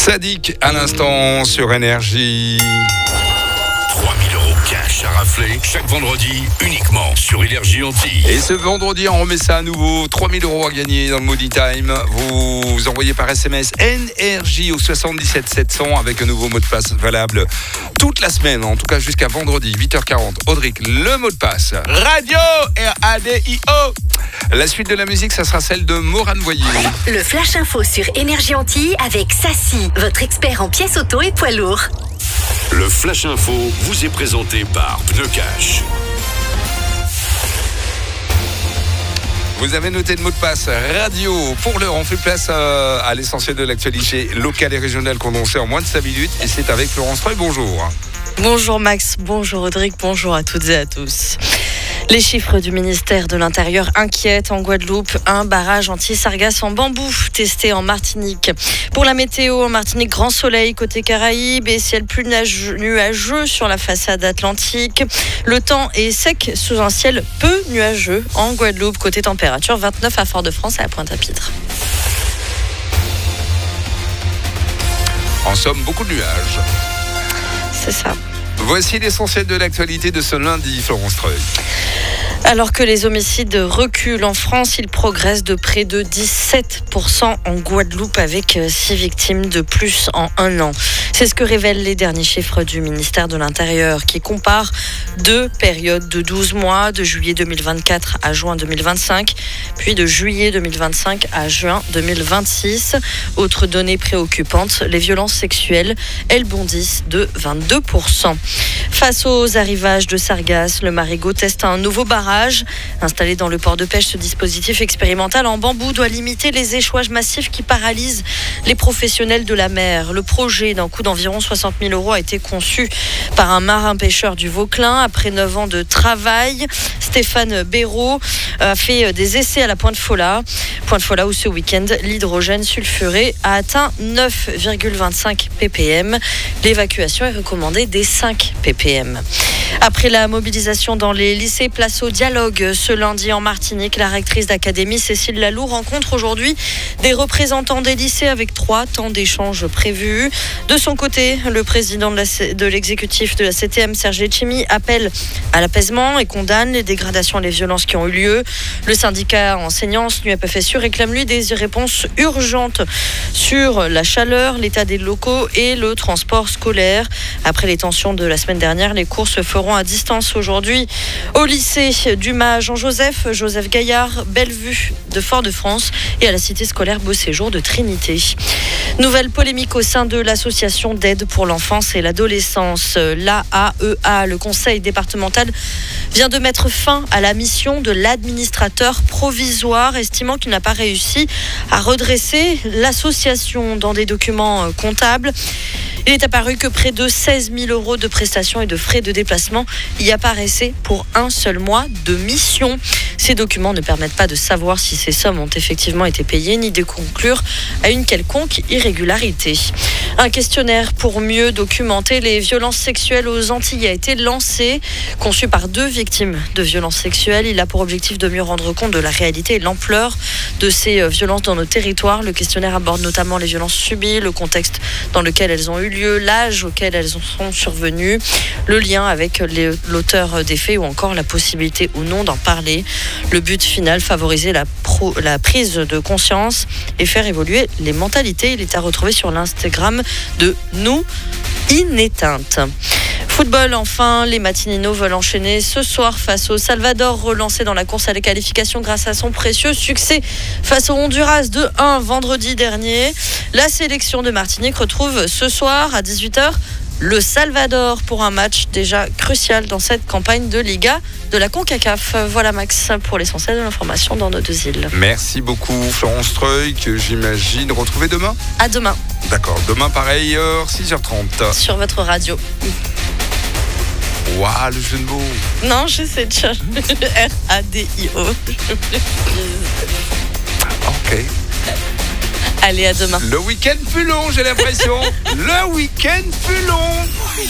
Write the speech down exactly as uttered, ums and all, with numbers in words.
Sadik à l'instant sur Énergie. trois mille euros cash à rafler chaque vendredi uniquement sur Énergie Antilles. Et ce vendredi, on remet ça à nouveau. trois mille euros à gagner dans le Maudit Time. Vous envoyez par S M S Énergie au soixante-dix-sept sept cents avec un nouveau mot de passe valable toute la semaine, en tout cas jusqu'à vendredi, huit heures quarante. Audric, le mot de passe. Radio R A D I O. La suite de la musique, ça sera celle de Morane Voyer. Le Flash Info sur Énergie Antilles avec Sassy, votre expert en pièces auto et poids lourds. Le Flash Info vous est présenté par Pneu Cash. Vous avez noté le mot de passe radio. Pour l'heure, on fait place à, à l'essentiel de l'actualité locale et régionale condensée en moins de cinq minutes. Et c'est avec Florence Treuil. Bonjour. Bonjour Max, bonjour Audric, bonjour à toutes et à tous. Les chiffres du ministère de l'Intérieur inquiètent en Guadeloupe. Un barrage anti-sargasses en bambou testé en Martinique. Pour la météo, en Martinique, grand soleil côté Caraïbes et ciel plus nuageux sur la façade atlantique. Le temps est sec sous un ciel peu nuageux en Guadeloupe. Côté température, vingt-neuf à Fort-de-France et à Pointe-à-Pitre. En somme, beaucoup de nuages. C'est ça. Voici l'essentiel de l'actualité de ce lundi, Florence Treuil. Alors que les homicides reculent en France, ils progressent de près de dix-sept pour cent en Guadeloupe avec six victimes de plus en un an. C'est ce que révèlent les derniers chiffres du ministère de l'Intérieur qui comparent deux périodes de douze mois, de juillet deux mille vingt-quatre à juin deux mille vingt-cinq, puis de juillet deux mille vingt-cinq à juin deux mille vingt-six. Autre donnée préoccupante, les violences sexuelles, elles bondissent de vingt-deux pour cent. Face aux arrivages de sargasses, le Marigot teste un nouveau barrage. Installé dans le port de pêche, ce dispositif expérimental en bambou doit limiter les échouages massifs qui paralysent les professionnels de la mer. Le projet d'un coût d'environ soixante mille euros a été conçu par un marin-pêcheur du Vauclin. Après neuf ans de travail, Stéphane Béraud a fait des essais à la Pointe-Fola. Pointe-Fola où ce week-end, l'hydrogène sulfuré a atteint neuf virgule vingt-cinq ppm. L'évacuation est recommandée des cinq ppm. Après la mobilisation dans les lycées, place au dialogue. Ce lundi en Martinique, la rectrice d'académie Cécile Laloux rencontre aujourd'hui des représentants des lycées avec trois temps d'échange prévus. De son côté, le président de, la, de l'exécutif de la C T M, Serge Letchimy, appelle à l'apaisement et condamne les dégradations et les violences qui ont eu lieu. Le syndicat enseignants S N U A P F S U réclame lui des réponses urgentes sur la chaleur, l'état des locaux et le transport scolaire. Après les tensions de la semaine dernière, les cours se feront à distance aujourd'hui au lycée Dumas Jean-Joseph, Joseph Gaillard, Bellevue de Fort-de-France et à la cité scolaire Beau Séjour de Trinité. Nouvelle polémique au sein de l'association d'aide pour l'enfance et l'adolescence, l'A A E A. Le conseil départemental vient de mettre fin à la mission de l'administrateur provisoire, estimant qu'il n'a pas réussi à redresser l'association dans des documents comptables. Il est apparu que près de seize mille euros de prestations et de frais de déplacement y apparaissaient pour un seul mois de mission. Ces documents ne permettent pas de savoir si ces sommes ont effectivement été payées ni de conclure à une quelconque irrégularité. Un questionnaire pour mieux documenter les violences sexuelles aux Antilles a été lancé. Conçu par deux victimes de violences sexuelles, il a pour objectif de mieux rendre compte de la réalité et de l'ampleur de ces violences dans nos territoires. Le questionnaire aborde notamment les violences subies, le contexte dans lequel elles ont eu lieu, l'âge auquel elles sont survenues, le lien avec les, l'auteur des faits ou encore la possibilité ou non d'en parler. Le but final, favoriser la, pro, la prise de conscience et faire évoluer les mentalités. Il est à retrouver sur l'Instagram de Nous Inéteintes. Football, enfin, les Matininos veulent enchaîner ce soir face au Salvador, relancé dans la course à la qualification grâce à son précieux succès face au Honduras deux un vendredi dernier. La sélection de Martinique retrouve ce soir à dix-huit heures le Salvador pour un match déjà crucial dans cette campagne de Liga de la CONCACAF. Voilà Max pour l'essentiel de l'information dans nos deux îles. Merci beaucoup Florence Treuil, que j'imagine retrouver demain. À demain. D'accord, demain pareil, heure six heures trente. Sur votre radio. Waouh, le jeu de mots. Non, je sais déjà. R A D I O. Ok. Allez, à demain. Le week-end fut long, j'ai l'impression. Le week-end fut long.